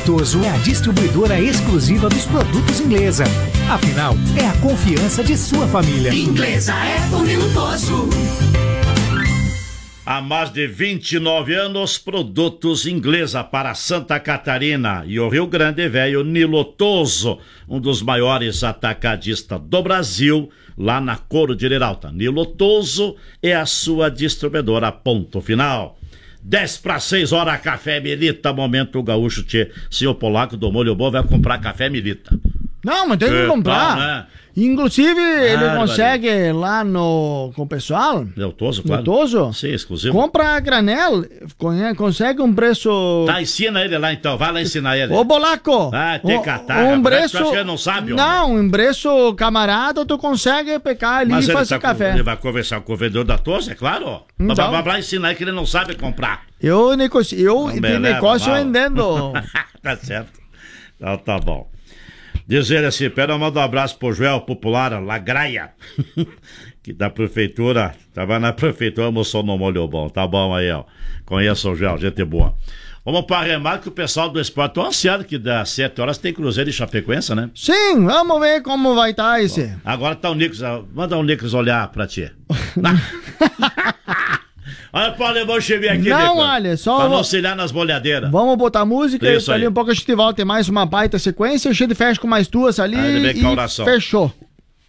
Lutoso é a distribuidora exclusiva dos produtos Inglesa. Afinal, é a confiança de sua família. Inglesa é Fone Lutoso. Há mais de 29 anos, produtos Inglesa para Santa Catarina e o Rio Grande Velho. Nilotoso, um dos maiores atacadistas do Brasil, lá na Coro de Iralta. Nilotoso é a sua distribuidora, ponto final. 5:50, café Milita, momento gaúcho, tchê. Senhor Polaco do Molho Bom vai comprar café Milita. Não, mas tem que comprar. Né? Inclusive, ele consegue lá com o pessoal. Nilotoso, claro. Nilotoso? Sim, exclusivo. Compra a granel, consegue um preço... Tá, ensina ele lá então, vai lá ensinar ele. Ô, Bolaco! Ah, tem catar. Um preço... Acho que ele não sabe, não, um preço camarada, tu consegue pegar ali e fazer café. Ele vai conversar com o vendedor da Tosa, é claro. Então. Vai lá ensinar ele que ele não sabe comprar. Eu de negócio eu entendo. Tá certo. Então tá bom. Dizer assim, pera, manda um abraço pro Joel Popular Lagraia, que da prefeitura, tava na prefeitura, almoçou no Molho Bom. Tá bom aí, ó. Conheço o Joel, gente boa. Vamos para remar que o pessoal do esporte tá ansiado que das 7 horas tem Cruzeiro e Chapecoense, né? Sim, vamos ver como vai estar esse. Bom, agora tá o Nicolas, manda o Nicolas olhar pra ti. Olha pro alemão chegar aqui, não, Nicolas, olha, só pra não auxiliar nas bolhadeiras. Vamos botar música isso e ali aí. um pouco a gente volta, tem mais uma baita sequência, a gente fecha com mais duas ali Aí, e fechou.